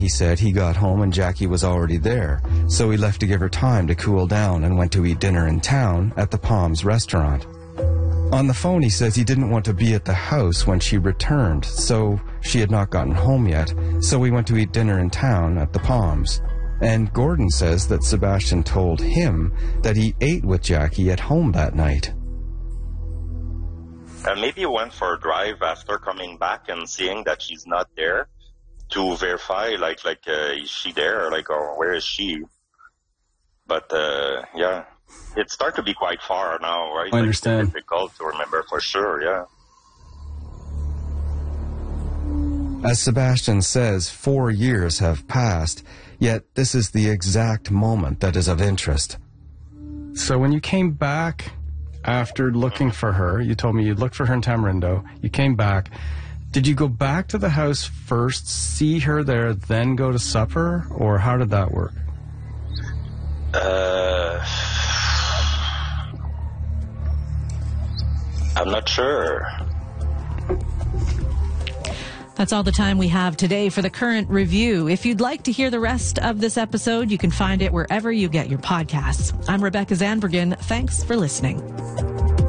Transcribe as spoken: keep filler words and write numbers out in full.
He said he got home and Jackie was already there, so he left to give her time to cool down and went to eat dinner in town at the Palms restaurant. On the phone, he says he didn't want to be at the house when she returned, so she had not gotten home yet, so we went to eat dinner in town at the Palms. And Gordon says that Sebastian told him that he ate with Jackie at home that night. Uh, maybe he went for a drive after coming back and seeing that she's not there to verify, like, like uh, is she there, or like, or where is she? But uh, yeah, it started to be quite far now, right? I understand. It's difficult to remember for sure, yeah. As Sebastian says, four years have passed, yet this is the exact moment that is of interest. So when you came back after looking for her, you told me you looked for her in Tamarindo, you came back. Did you go back to the house first, see her there, then go to supper? Or how did that work? Uh, I'm not sure. That's all the time we have today for the Current Review. If you'd like to hear the rest of this episode, you can find it wherever you get your podcasts. I'm Rebecca Zandbergen. Thanks for listening.